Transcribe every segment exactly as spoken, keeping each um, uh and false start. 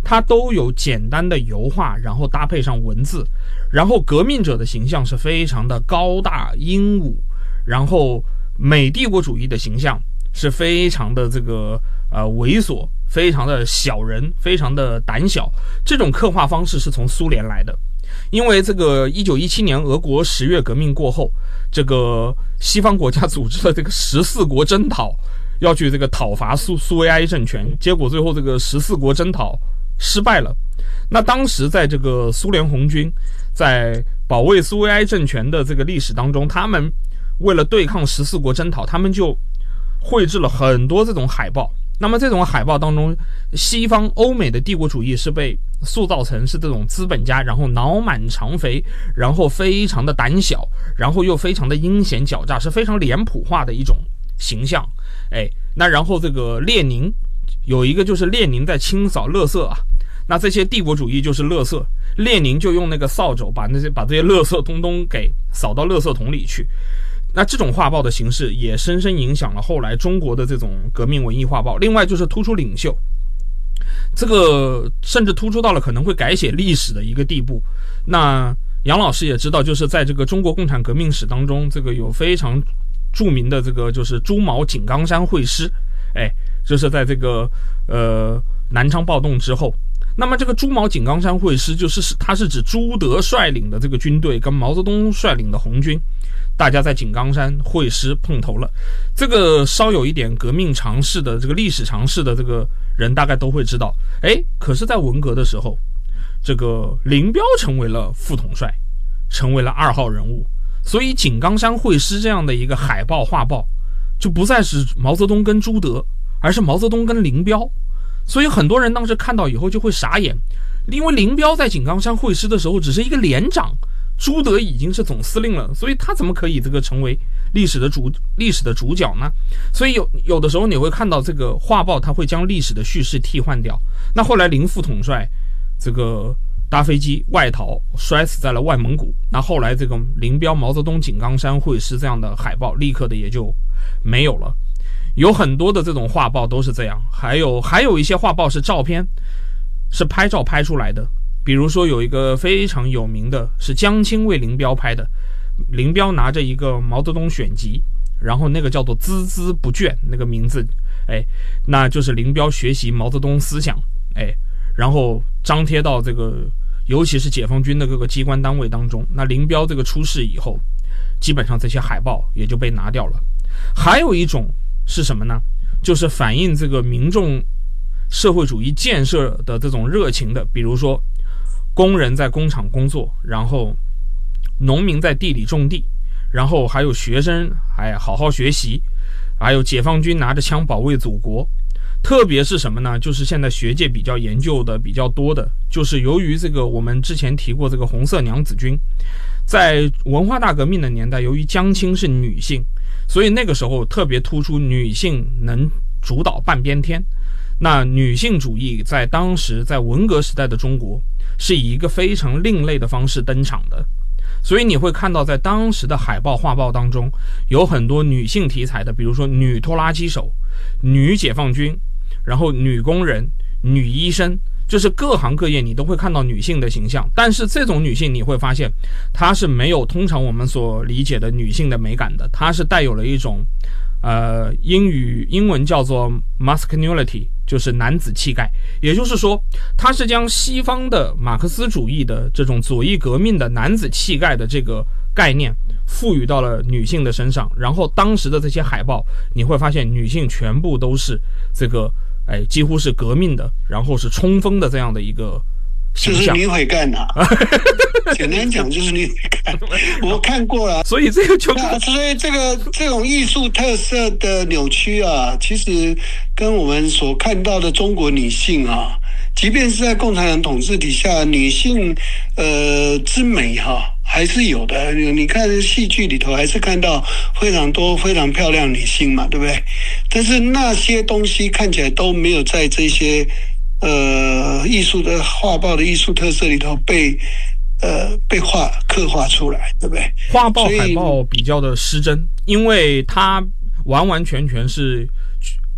它都有简单的油画，然后搭配上文字，然后革命者的形象是非常的高大英武，然后美帝国主义的形象是非常的这个呃猥琐，非常的小人，非常的胆小。这种刻画方式是从苏联来的，因为这个一九一七年俄国十月革命过后，这个西方国家组织了这个十四国征讨，要去这个讨伐苏苏维埃政权，结果最后这个十四国征讨失败了。那当时在这个苏联红军在保卫苏维埃政权的这个历史当中，他们为了对抗十四国征讨，他们就绘制了很多这种海报。那么这种海报当中，西方欧美的帝国主义是被塑造成是这种资本家，然后脑满肠肥，然后非常的胆小，然后又非常的阴险狡诈，是非常脸谱化的一种形象。哎，那然后这个列宁有一个就是列宁在清扫垃圾啊，那这些帝国主义就是垃圾，列宁就用那个扫帚把那些把这些垃圾通通给扫到垃圾桶里去。那这种画报的形式也深深影响了后来中国的这种革命文艺画报。另外就是突出领袖，这个甚至突出到了可能会改写历史的一个地步。那杨老师也知道，就是在这个中国共产革命史当中，这个有非常著名的这个就是朱毛井冈山会师，哎，就是在这个呃南昌暴动之后。那么这个朱毛井冈山会师就是它是指朱德率领的这个军队跟毛泽东率领的红军，大家在井冈山会师碰头了。这个稍有一点革命常识的这个历史常识的这个人大概都会知道，哎，可是在文革的时候，这个林彪成为了副统帅，成为了二号人物，所以井冈山会师这样的一个海报画报就不再是毛泽东跟朱德，而是毛泽东跟林彪。所以很多人当时看到以后就会傻眼，因为林彪在井冈山会师的时候只是一个连长，朱德已经是总司令了，所以他怎么可以这个成为历史的主历史的主角呢？所以有有的时候你会看到这个画报，他会将历史的叙事替换掉。那后来林副统帅这个搭飞机外逃，摔死在了外蒙古。那后来这个林彪、毛泽东井冈山会师这样的海报，立刻的也就没有了。有很多的这种画报都是这样，还有还有一些画报是照片，是拍照拍出来的。比如说有一个非常有名的是江青为林彪拍的，林彪拿着一个毛泽东选集，然后那个叫做孜孜不倦，那个名字，哎，那就是林彪学习毛泽东思想，哎，然后张贴到这个尤其是解放军的各个机关单位当中。那林彪这个出事以后，基本上这些海报也就被拿掉了。还有一种是什么呢？就是反映这个民众社会主义建设的这种热情的，比如说工人在工厂工作，然后农民在地里种地，然后还有学生还好好学习，还有解放军拿着枪保卫祖国。特别是什么呢？就是现在学界比较研究的比较多的，就是由于这个我们之前提过这个红色娘子军，在文化大革命的年代，由于江青是女性，所以那个时候特别突出女性能主导半边天。那女性主义在当时在文革时代的中国是以一个非常另类的方式登场的，所以你会看到在当时的海报画报当中有很多女性题材的，比如说女拖拉机手、女解放军，然后女工人、女医生，就是各行各业你都会看到女性的形象。但是这种女性你会发现她是没有通常我们所理解的女性的美感的，她是带有了一种呃英语英文叫做 masculinity， 就是男子气概。也就是说她是将西方的马克思主义的这种左翼革命的男子气概的这个概念赋予到了女性的身上。然后当时的这些海报你会发现女性全部都是这个哎，几乎是革命的，然后是冲锋的这样的一个形象， 就是女毁干啊。简单讲就是女毁干，我看过了。 所以这个就那所以这个这种艺术特色的扭曲啊，其实跟我们所看到的中国女性啊，即便是在共产党统治底下，女性呃之美哈、啊。还是有的，你看戏剧里头还是看到非常多非常漂亮女性嘛，对不对？但是那些东西看起来都没有在这些呃艺术的画报的艺术特色里头被呃被画刻画出来，对不对？ 画报海报比较的失真，因为它完完全全是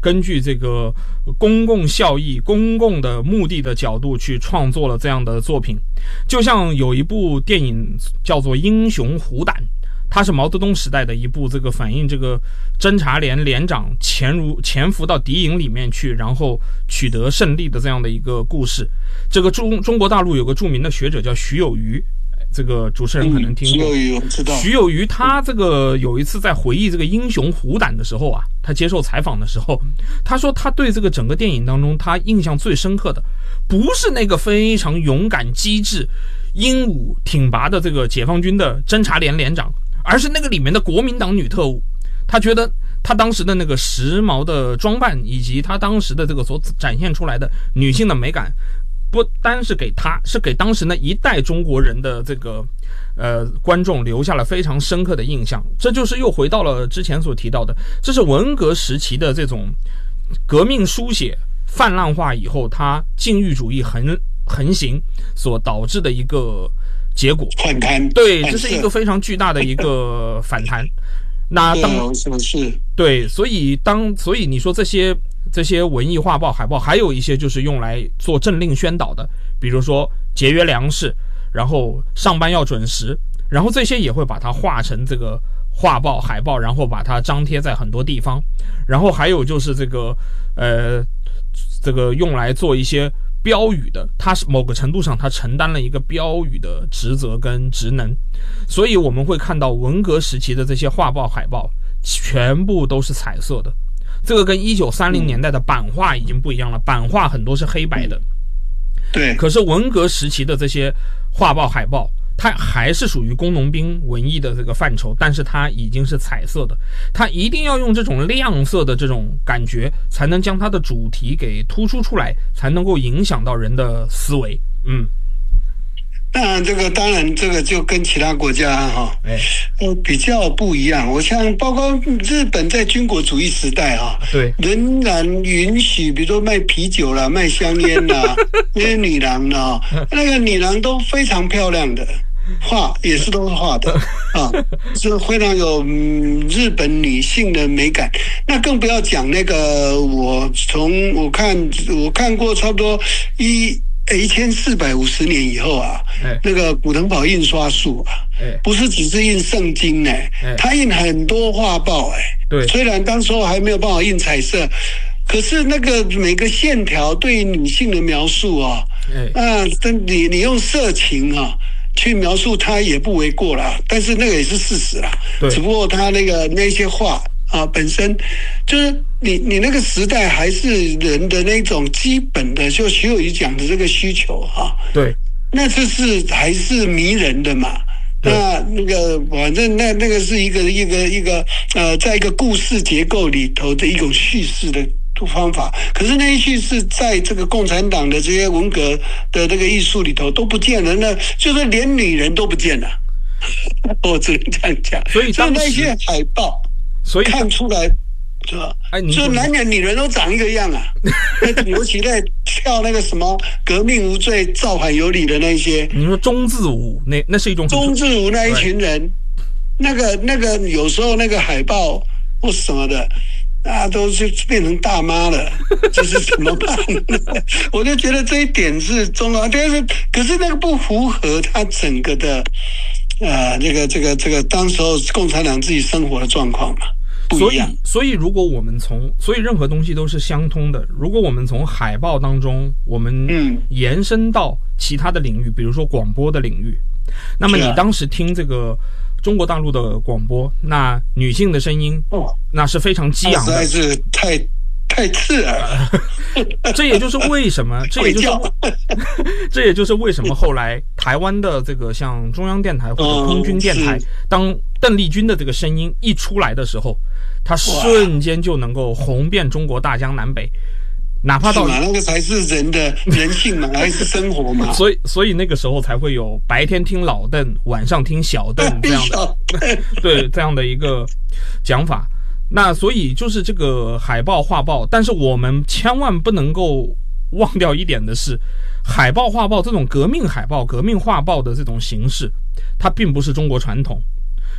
根据这个公共效益、公共的目的的角度去创作了这样的作品。就像有一部电影叫做《英雄虎胆》，它是毛泽东时代的一部这个反映这个侦察连连长潜入潜伏到敌营里面去，然后取得胜利的这样的一个故事。这个中中国大陆有个著名的学者叫徐有余，这个主持人可能听过。 嗯、徐有余我知道。 徐有余他这个有一次在回忆这个英雄虎胆的时候啊，他接受采访的时候，他说他对这个整个电影当中他印象最深刻的不是那个非常勇敢机智英武挺拔的这个解放军的侦察连连长，而是那个里面的国民党女特务。他觉得他当时的那个时髦的装扮以及他当时的这个所展现出来的女性的美感，不单是给他，是给当时那一代中国人的这个呃观众留下了非常深刻的印象。这就是又回到了之前所提到的，这是文革时期的这种革命书写泛滥化以后，它禁欲主义横横行所导致的一个结果。 反弹， 对，这是一个非常巨大的一个反弹。那当是对，所以当所以你说这些这些文艺画报、海报，还有一些就是用来做政令宣导的，比如说节约粮食，然后上班要准时，然后这些也会把它画成这个画报、海报，然后把它张贴在很多地方。然后还有就是这个呃，这个用来做一些标语的，它是某个程度上它承担了一个标语的职责跟职能。所以我们会看到文革时期的这些画报、海报全部都是彩色的。这个跟一九三零年代的版画已经不一样了，版画很多是黑白的。 对。 可是文革时期的这些画报、海报，它还是属于工农兵文艺的这个范畴，但是它已经是彩色的。它一定要用这种亮色的这种感觉，才能将它的主题给突出出来，才能够影响到人的思维。嗯。 那这个当然，这个就跟其他国家哈， 哎， 呃，比较不一样。我想，包括日本在军国主义时代哈， 对， 仍然允许，比如说卖啤酒啦、卖香烟啦，那些女郎呢，那个女郎都非常漂亮的，画也是都是画的啊，是非常有、嗯、日本女性的美感。那更不要讲那个，我从我看我看过差不多一。一千四百五十年以后啊， 哎、 那个古腾堡印刷术啊，哎、不是只是印圣经呢、哎，他印很多画报哎。 对， 虽然当时候还没有办法印彩色，可是那个每个线条对女性的描述啊，哎、啊，你你用色情啊去描述它也不为过啦，但是那个也是事实啦。对，只不过他那个那些画啊，本身就是你你那个时代还是人的那种基本的，就徐有余讲的这个需求哈、啊。 对， 那这是还是迷人的嘛。那那个反正那那个是一个一个一个呃，在一个故事结构里头的一种叙事的方法。可是那一叙事在这个共产党的这些文革的这个艺术里头都不见了，那就是连女人都不见了。我只能这样讲。 所以当时那些海报。所以看出来，是吧？ 哎， 就男人女人都长一个样啊！尤其在跳那个什么革命无罪、造反有理的那些， 你说中字舞，那那是一种中字舞那一群人，那个那个有时候那个海报或什么的，啊，都是变成大妈了，这是怎么办呢？我就觉得这一点是重要，但是可是那个不符合他整个的。呃，这个这个这个，当时候共产党自己生活的状况嘛，不一样。 所以，所以如果我们从，所以任何东西都是相通的。如果我们从海报当中，我们延伸到其他的领域，比如说广播的领域，那么你当时听这个中国大陆的广播，那女性的声音，哦，那是非常激昂的， 实在是太。太刺耳了， 这也就是为什么，这也就是这也就是为什么后来台湾的这个像中央电台或者空军电台，当邓丽君的这个声音一出来的时候，它瞬间就能够红遍中国大江南北，哪怕到那个才是人的人性嘛，还是生活嘛。 所以，所以那个时候才会有白天听老邓，晚上听小邓这样的，对这样的一个讲法。那所以就是这个海报画报，但是我们千万不能够忘掉一点的是，海报画报这种革命海报革命画报的这种形式，它并不是中国传统。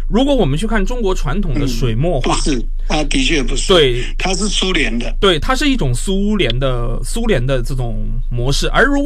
如果我们去看中国传统的水墨画， 嗯、不是，它的确不是， 对， 它是苏联的， 对，它是一种苏联的苏联的这种模式。而如